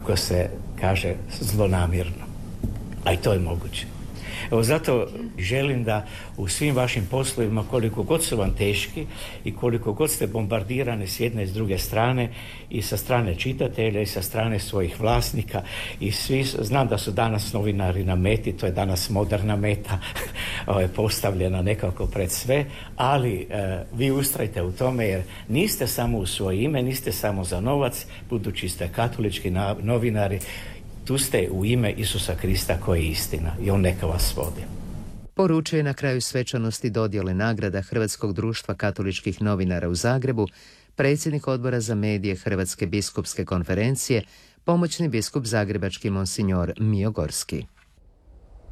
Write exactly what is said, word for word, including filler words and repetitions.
kako se kaže, zlonamjerno. A i to je moguće. Evo zato želim da u svim vašim poslovima, koliko god su vam teški i koliko god ste bombardirani s jedne i s druge strane, i sa strane čitatelja i sa strane svojih vlasnika, i svi, znam da su danas novinari na meti, to je danas moderna meta postavljena nekako pred sve, ali e, vi ustrajte u tome, jer niste samo u svoje ime, niste samo za novac, budući ste katolički novinari, tu ste u ime Isusa Krista koji je istina i on neka vas vodi. Poručuje na kraju svečanosti dodjele nagrada Hrvatskog društva katoličkih novinara u Zagrebu predsjednik Odbora za medije Hrvatske biskupske konferencije, pomoćni biskup zagrebački monsinjor Mijo Gorski.